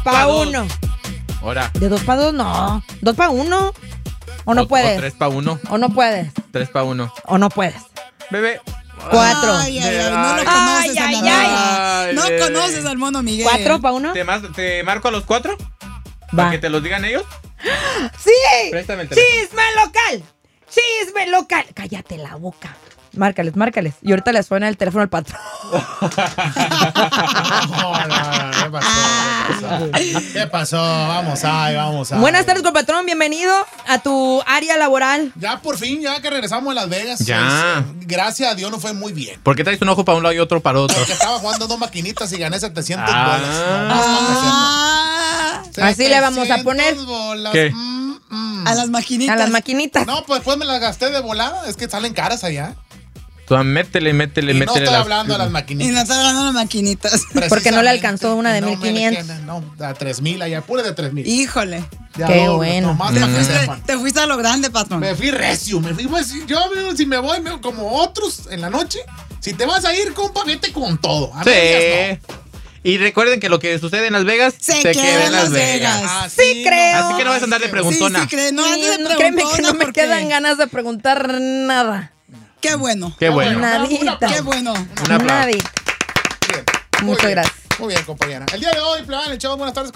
para 1. Ahora. ¿De 2 para 2? No. ¿2 para 1? ¿O no puedes? O 3 para 1. ¿O no puedes? 3 para 1. ¿O no puedes? Bebé. 4. Ay, no lo conoces, no conoces al mono Miguel. 4 para 1. ¿Te marco a los 4? Va. ¿Para que te los digan ellos? ¡Sí! Préstame el teléfono. ¡Chisme local! ¡Chisme local! Cállate la boca. Márcales. Y ahorita les suena el teléfono al patrón. ¿Qué pasó? Vamos ahí. Buenas tardes, patrón. Bienvenido a tu área laboral. Ya por fin, ya que regresamos a Las Vegas. Ya. Gracias a Dios no fue muy bien. ¿Por qué traes un ojo para un lado y otro para otro? Porque estaba jugando 2 maquinitas y gané 700 bolas. Así le vamos a poner. Bolas. ¿Qué? A las maquinitas. A las maquinitas. No, pues después me las gasté de volada. Es que salen caras allá. Tú métele. Y no estoy hablando de las Y maquinitas. no está ganando las maquinitas. Porque no le alcanzó una de 1500. No, a 3000 allá, pura de 3000. Híjole. Qué bueno. Nomás para que sepan. Te fuiste a lo grande, patrón. Me fui recio, pues, yo si me voy como otros en la noche, si te vas a ir, compa, vete con todo. A medias no. Y recuerden que lo que sucede en Las Vegas se queda en Las Vegas. Sí, creo. Así que no vas a andar de preguntona. Sí, creo. No andes de Créeme que preguntona no me porque- quedan ganas de preguntar nada. Qué bueno. Qué bueno. Nadita. Qué bueno. Un aplauso. Nadita. Bien. Muchas Muy bien. gracias. Muy bien, compañera. El día de hoy, plan, el show, buenas tardes,